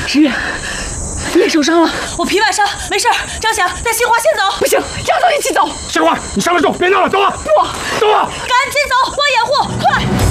石月，你也受伤了。 我皮外伤，没事。张翔，带杏花先走。 不行，丫头一起走。 杏花，你上来住，别闹了，走啊！ 不， 走啊！ 赶紧走，我掩护，快！